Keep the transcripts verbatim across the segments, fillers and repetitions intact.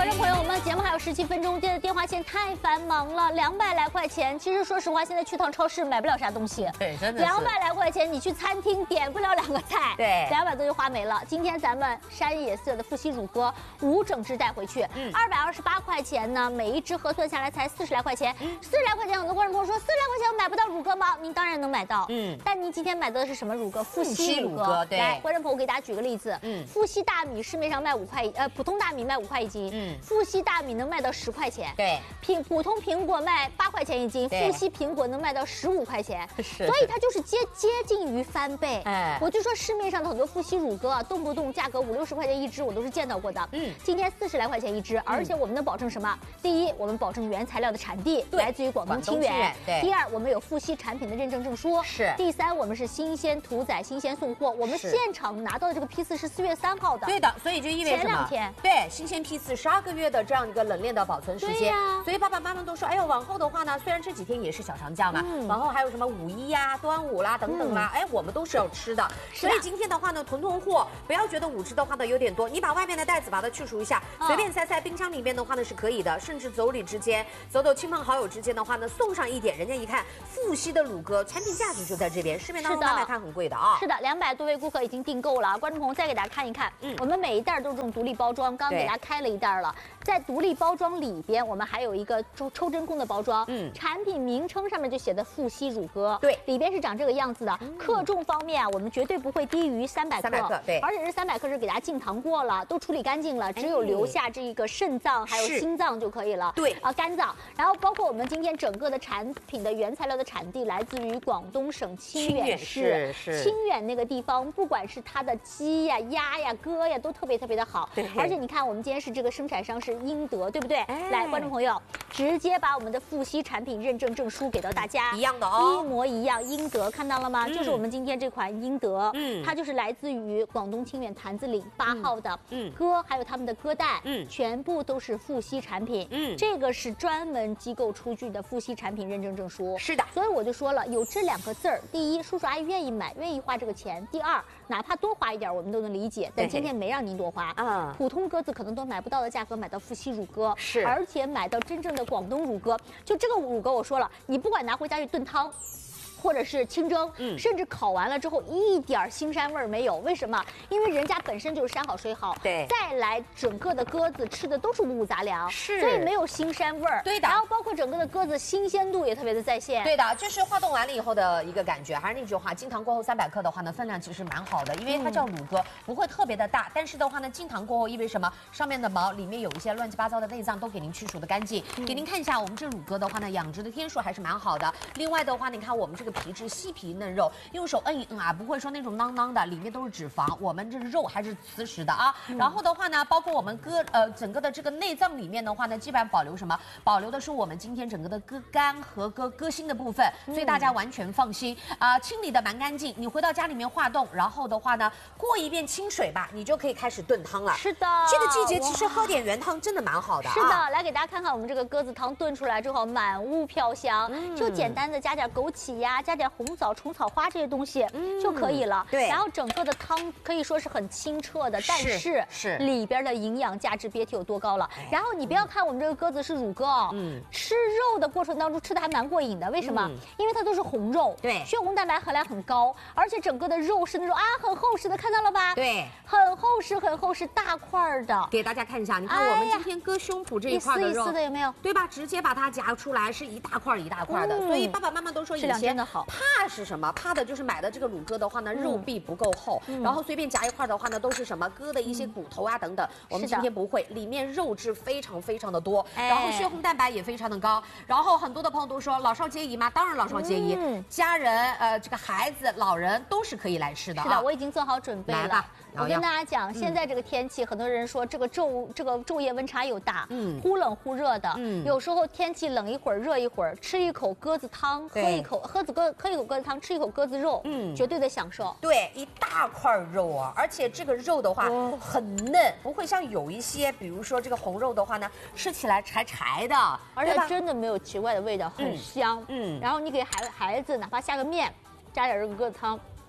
观众朋友，我们节目还有十七分钟，电电话线太繁忙了，两百来块钱。其实说实话，现在去趟超市买不了啥东西， 对，真的两百来块钱，你去餐厅点不了两个菜， 对， 两百多就花没了。今天咱们山野色的富硒乳鸽五整只带回去，二百二十八块钱呢，每一只核算下来才四十来块钱，四十来块钱，很多观众朋友说四十来块钱我买不到乳鸽吗？您当然能买到，嗯，但您今天买的是什么乳鸽？富硒乳鸽， 对。 来，观众朋友，我给大家举个例子，嗯，富硒大米市面上卖五块，呃，普通大米卖五块一斤，嗯，富硒大米能卖到十块钱， 对， 苹普通苹果卖八块钱一斤，富硒苹果能卖到十五块钱， 是， 所以它就是接接近于翻倍。 哎， 我就说市面上的很多富硒乳鸽啊，动不动价格五六十块钱一只，我都是见到过的。嗯，今天四十来块钱一只，而且我们能保证什么？第一，我们保证原材料的产地来自于广东清远；第二，我们有富硒产品的认证证书； 是； 第三，我们是新鲜屠宰、新鲜送货，我们现场拿到的这个批次是四月三号的。 对的，所以就意味着前两天对新鲜批次十二个月的这样一个冷链的保存时间。 啊、 所以爸爸妈妈都说，哎呦，往后的话呢，虽然这几天也是小长假嘛，嗯、往后还有什么五一呀、端午啦等等啦，嗯、哎，我们都是要吃的。所以今天的话呢，囤囤货，不要觉得五只的话呢有点多，你把外面的袋子把它去除一下，随便塞塞冰箱里面的话呢是可以的，甚至妯娌之间、走走亲朋好友之间的话呢，送上一点，人家一看富硒的乳鸽，产品价值就在这边，市面当中卖卖看很贵的啊。 是的，两百多位顾客已经订购了，观众朋友再给大家看一看，嗯，我们每一袋都是这种独立包装，刚刚给大家开了一袋了，在独立包装里边，我们还有一个抽抽真空的包装，嗯，产品名称上面就写的富硒乳鸽，对，里边是长这个样子的，嗯、克重方面啊，我们绝对不会低于三百克，三百克，对，而且这三百克是给大家净糖过了，都处理干净了，只有留下这个肾脏还有心脏就可以了，对啊，肝脏，然后包括我们今天整个的产品的原材料的产地来自于广东省清远市，是清远那个地方，不管是它的鸡呀、鸭呀、鸽呀，都特别特别的好，对，而且你看我们今天是这个生产商是英德，对不对？哎、来，观众朋友，直接把我们的富硒产品认证证书给到大家， 一样的哦， 一模一样，英德看到了吗？嗯、就是我们今天这款英德，嗯，它就是来自于广东清远坛子岭八号的，嗯，鸽还有他们的鸽蛋，嗯，全部都是富硒产品，嗯，这个是专门机构出具的富硒产品认证证书，是的，所以我就说了，有这两个字儿，第一，叔叔阿姨愿意买，愿意花这个钱；第二，哪怕多花一点，我们都能理解，但今天没让您多花，啊，普通鸽子可能都买不到的价格买到富硒乳鸽，是，而且买到真正的广东乳鸽，就这个乳鸽，我说了，你不管拿回家去炖汤。或者是清蒸，嗯，甚至烤完了之后一点腥膻味儿没有，为什么？因为人家本身就是山好水好，对，再来整个的鸽子吃的都是五谷杂粮，是，所以没有腥膻味儿，对的。然后包括整个的鸽子新鲜度也特别的在线， 对的，这是化冻完了以后的一个感觉。还是那句话，精糖过后三百克的话呢，分量其实蛮好的，因为它叫乳鸽，不会特别的大，但是的话呢，精糖过后意味着什么？上面的毛里面有一些乱七八糟的内脏都给您去除的干净。嗯、给您看一下，我们这乳鸽的话呢，养殖的天数还是蛮好的。另外的话，你看我们这个皮质细皮嫩肉，用手摁一摁啊，不会说那种囊囊的，里面都是脂肪，我们这肉还是瓷实的啊。嗯、然后的话呢，包括我们鸽呃整个的这个内脏里面的话呢，基本上保留什么？保留的是我们今天整个的鸽肝和鸽鸽心的部分，所以大家完全放心啊、呃，清理的蛮干净。你回到家里面化冻，然后的话呢，过一遍清水吧，你就可以开始炖汤了。是的，这个季节其实喝点原汤真的蛮好的、啊。 是的，来给大家看看我们这个鸽子汤炖出来之后，满屋飘香，嗯、就简单的加点枸杞呀，加点红枣。虫草花这些东西就可以了，嗯、对。然后整个的汤可以说是很清澈的，但是是里边的营养价值别提有多高了。然后你不要看我们这个鸽子是乳鸽哦，嗯，吃肉的过程当中吃的还蛮过瘾的，为什么？嗯、因为它都是红肉，对，血红蛋白含量很高，而且整个的肉是那种啊很厚实的，看到了吧？对，很厚实很厚实，大块的。给大家看一下，你看我们今天割胸脯这一块的肉，一丝一丝的有没有？对吧？直接把它夹出来，是一大块一大块的，嗯、所以爸爸妈妈都说以前真的好，怕是什么？怕的就是买的这个乳鸽的话呢，肉壁不够厚，嗯、然后随便夹一块的话呢，都是什么鸽的一些骨头啊等等。我们今天不会，里面肉质非常非常的多，哎、然后血红蛋白也非常的高。然后很多的朋友都说老少皆宜吗？当然老少皆宜，嗯、家人呃这个孩子、老人都是可以来吃的啊。是的，我已经做好准备了。来吧，我跟大家讲，嗯、现在这个天气，很多人说这个昼这个昼夜温差又大，嗯，忽冷忽热的，嗯，有时候天气冷一会儿热一会儿，吃一口鸽子汤，喝一口喝子鸽喝一口鸽子汤，吃一口鸽子肉，嗯，绝对的享受。对，一大块肉啊，而且这个肉的话、哦、很嫩，不会像有一些，比如说这个红肉的话呢，吃起来柴柴的，而且真的没有奇怪的味道，很香。嗯，嗯然后你给孩孩子哪怕下个面，加点这个鸽子汤。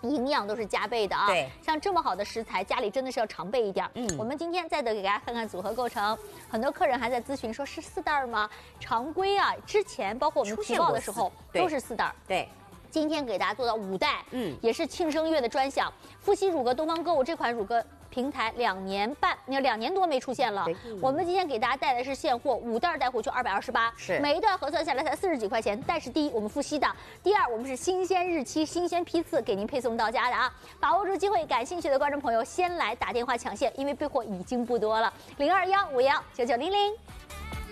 营养都是加倍的啊！ 对， 像这么好的食材，家里真的是要常备一点。嗯，我们今天再得给大家看看组合构成。很多客人还在咨询说是四袋吗？常规啊，之前包括我们提报的时候都是四袋。 对。 今天给大家做到五袋，嗯，也是庆生月的专享。富硒乳鸽东方歌舞这款乳鸽平台两年半，你两年多没出现了。我们今天给大家带来是现货，五袋带回去二百二十八， 是每一袋核算下来才四十几块钱。但是第一，我们富硒的；第二，我们是新鲜日期、新鲜批次给您配送到家的啊！把握住机会，感兴趣的观众朋友先来打电话抢线，因为备货已经不多了。零二幺五幺九九零零。